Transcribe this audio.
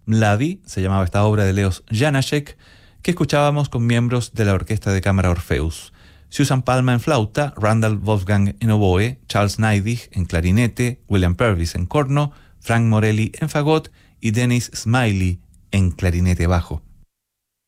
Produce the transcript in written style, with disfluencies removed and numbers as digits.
Mladi, se llamaba esta obra de Leos Janáček, que escuchábamos con miembros de la Orquesta de Cámara Orpheus. Susan Palma en flauta, Randall Wolfgang en oboe, Charles Neidig en clarinete, William Purvis en corno, Frank Morelli en fagot y Dennis Smiley en clarinete bajo.